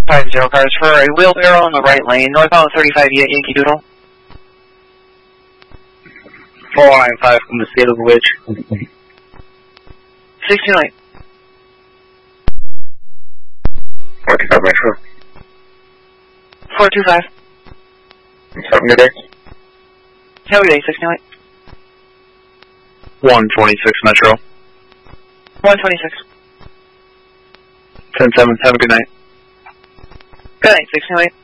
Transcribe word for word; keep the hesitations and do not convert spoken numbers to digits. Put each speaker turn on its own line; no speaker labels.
five zero cars for a wheelbarrow in the right lane, northbound thirty-five E at Yankee Doodle.
four nine five from the state of which?
sixteen light.
four two five Metro.
four two five.
seven good day.
How are you, sixteen light?
one twenty-six Metro.
one twenty-six.
ten seven, have a good night.
Good night, sixteen light.